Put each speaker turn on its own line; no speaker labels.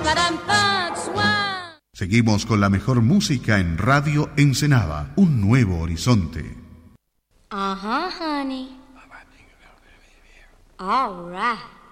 Seguimos con la mejor música en Radio Ensenada, un nuevo horizonte.
Honey. All right.